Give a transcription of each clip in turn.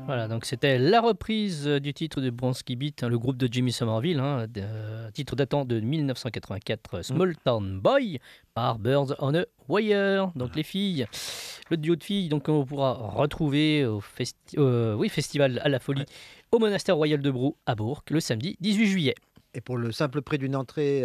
Voilà, donc c'était la reprise du titre de Bronski Beat, le groupe de Jimmy Somerville, titre datant de 1984, Mm. Small Town Boy, par Birds on a Wire. Donc Voilà. les filles, le duo de filles, donc on pourra retrouver au festival à la folie Ouais. au monastère royal de Brou à Bourg le samedi 18 juillet. Et pour le simple prix d'une entrée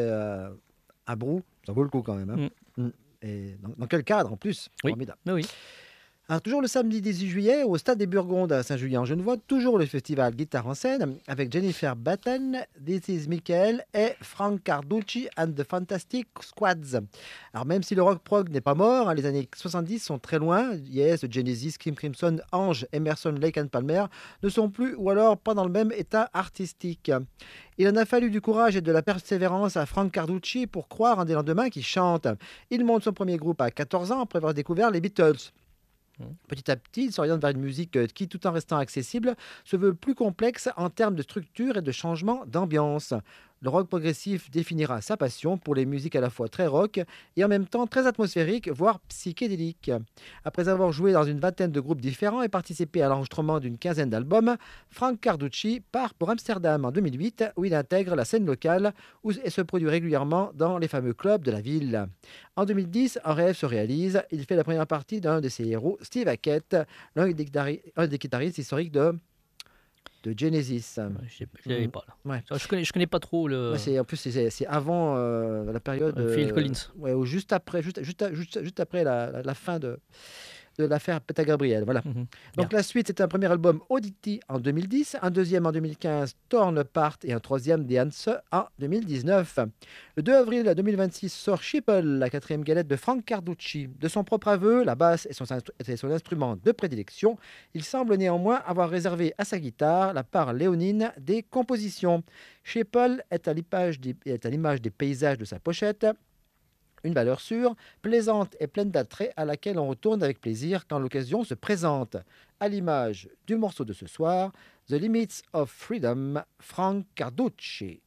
à Brou, ça vaut le coup quand même, hein. Mm. Mm. Et dans quel cadre en plus? Oui, Formidable. oui. Alors, toujours le samedi 18 juillet, au Stade des Burgondes à Saint-Julien-en-Genevois, toujours le festival Guitare en scène avec Jennifer Batten, This is Michael et Frank Carducci and the Fantastic Squads. Alors, même si le rock prog n'est pas mort, hein, les années 70 sont très loin. Yes, Genesis, King Crimson, Ange, Emerson, Lake and Palmer ne sont plus ou alors pas dans le même état artistique. Il en a fallu du courage et de la persévérance à Frank Carducci pour croire en des lendemains qui chantent. Il monte son premier groupe à 14 ans après avoir découvert les Beatles. Petit à petit, il s'oriente vers une musique qui, tout en restant accessible, se veut plus complexe en termes de structure et de changement d'ambiance. Le rock progressif définira sa passion pour les musiques à la fois très rock et en même temps très atmosphériques, voire psychédéliques. Après avoir joué dans une vingtaine de groupes différents et participé à l'enregistrement d'une quinzaine d'albums, Frank Carducci part pour Amsterdam en 2008 où il intègre la scène locale et se produit régulièrement dans les fameux clubs de la ville. En 2010, un rêve se réalise. Il fait la première partie d'un de ses héros, Steve Hackett, un des guitaristes historiques de Genesis. Je l'avais pas là. Ouais. Je connais pas trop Ouais, en plus, c'est avant la période. Phil Collins. Ouais, ou juste après, juste après la fin de l'affaire Peter Gabriel. Voilà. Mhm. Donc la suite, c'est un premier album Oddity en 2010, un deuxième en 2015, Torn Apart, et un troisième, The Answer, en 2019. Le 2 avril 2026 sort Sheeple, la quatrième galette de Frank Carducci. De son propre aveu, la basse est son instrument de prédilection. Il semble néanmoins avoir réservé à sa guitare la part léonine des compositions. Sheeple est à l'image des paysages de sa pochette. Une valeur sûre, plaisante et pleine d'attrait à laquelle on retourne avec plaisir quand l'occasion se présente. À l'image du morceau de ce soir, The Limits of Freedom, Frank Carducci.